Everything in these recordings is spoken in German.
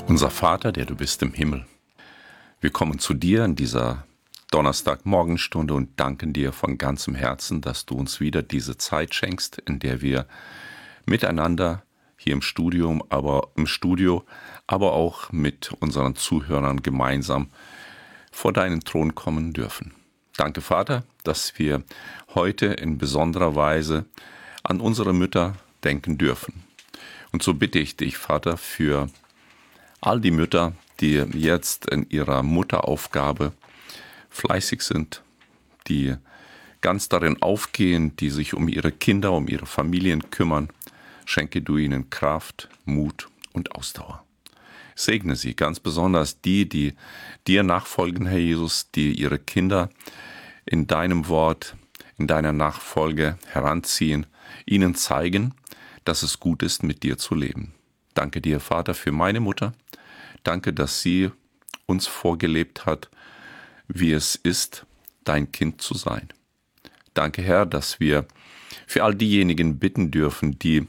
Unser Vater, der du bist im Himmel, wir kommen zu dir in dieser Donnerstagmorgenstunde und danken dir von ganzem Herzen, dass du uns wieder diese Zeit schenkst, in der wir miteinander hier im Studio, aber auch mit unseren Zuhörern gemeinsam vor deinen Thron kommen dürfen. Danke, Vater, dass wir heute in besonderer Weise an unsere Mütter denken dürfen. Und so bitte ich dich, Vater, für all die Mütter, die jetzt in ihrer Mutteraufgabe fleißig sind, die ganz darin aufgehen, die sich um ihre Kinder, um ihre Familien kümmern, schenke du ihnen Kraft, Mut und Ausdauer. Segne sie, ganz besonders die dir nachfolgen, Herr Jesus, die ihre Kinder in deinem Wort, in deiner Nachfolge heranziehen, ihnen zeigen, dass es gut ist, mit dir zu leben. Danke dir, Vater, für meine Mutter. Danke, dass sie uns vorgelebt hat, wie es ist, dein Kind zu sein. Danke, Herr, dass wir für all diejenigen bitten dürfen, die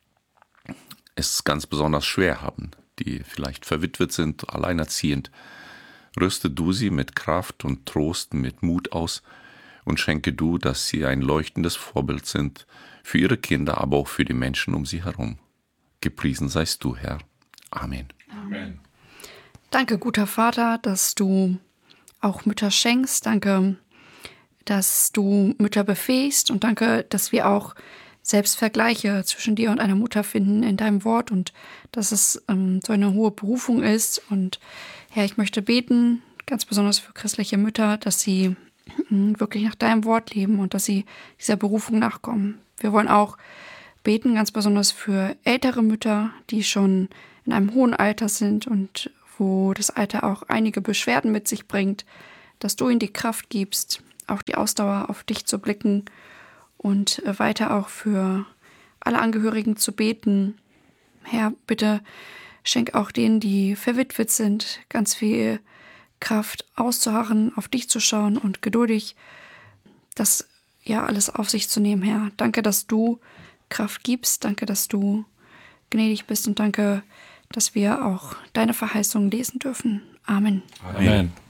es ganz besonders schwer haben, die vielleicht verwitwet sind, alleinerziehend. Rüste du sie mit Kraft und Trost, mit Mut aus und schenke du, dass sie ein leuchtendes Vorbild sind für ihre Kinder, aber auch für die Menschen um sie herum. Gepriesen seist du, Herr. Amen. Amen. Danke, guter Vater, dass du auch Mütter schenkst. Danke, dass du Mütter befähigst. Und danke, dass wir auch selbst Vergleiche zwischen dir und einer Mutter finden in deinem Wort und dass es so eine hohe Berufung ist. Und Herr, ich möchte beten, ganz besonders für christliche Mütter, dass sie wirklich nach deinem Wort leben und dass sie dieser Berufung nachkommen. Wir wollen auch beten, ganz besonders für ältere Mütter, die schon in einem hohen Alter sind und wo das Alter auch einige Beschwerden mit sich bringt, dass du ihnen die Kraft gibst, auch die Ausdauer auf dich zu blicken und weiter auch für alle Angehörigen zu beten. Herr, bitte schenk auch denen, die verwitwet sind, ganz viel Kraft auszuharren, auf dich zu schauen und geduldig das alles auf sich zu nehmen, Herr. Danke, dass du Kraft gibst. Danke, dass du gnädig bist und danke, dass wir auch deine Verheißungen lesen dürfen. Amen. Amen.